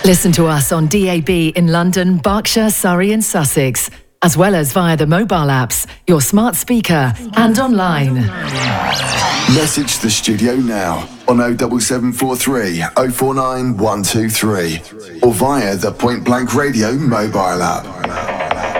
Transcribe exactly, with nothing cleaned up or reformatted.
Listen to us on D A B in London, Berkshire, Surrey and Sussex, as well as via the mobile apps, your smart speaker and online. Message the studio now on oh seven seven four three oh four nine one two three or via the Point Blank Radio mobile app.